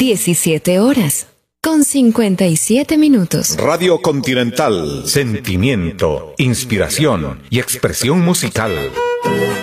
17 horas, con 57 minutos. Radio Continental. Sentimiento, inspiración y expresión musical.